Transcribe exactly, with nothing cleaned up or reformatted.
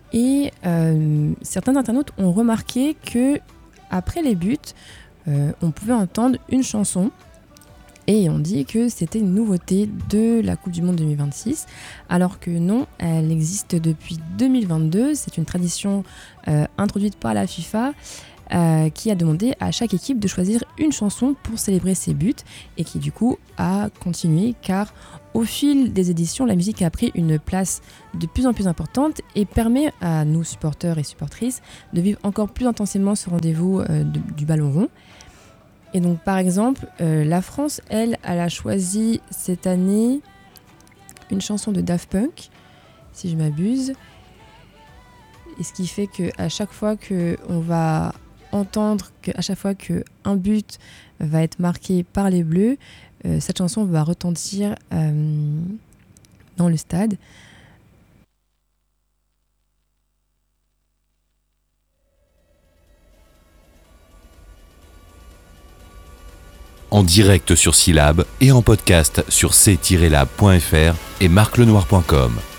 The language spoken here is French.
Et euh, certains internautes ont remarqué que après les buts, euh, on pouvait entendre une chanson. Et on dit que c'était une nouveauté de la Coupe du Monde deux mille vingt-six, alors que non, elle existe depuis deux mille vingt-deux. C'est une tradition euh, introduite par la FIFA euh, qui a demandé à chaque équipe de choisir une chanson pour célébrer ses buts et qui du coup a continué car au fil des éditions, la musique a pris une place de plus en plus importante et permet à nous supporters et supportrices de vivre encore plus intensément ce rendez-vous euh, de, du ballon rond. Et donc, par exemple, euh, la France, elle, elle a choisi cette année une chanson de Daft Punk, si je m'abuse. Et ce qui fait qu'à chaque fois qu'on va entendre, qu'à chaque fois qu'un but va être marqué par les Bleus, euh, cette chanson va retentir euh, dans le stade. En direct sur Syllab et en podcast sur c tiret lab point f r et marc lenoir point com.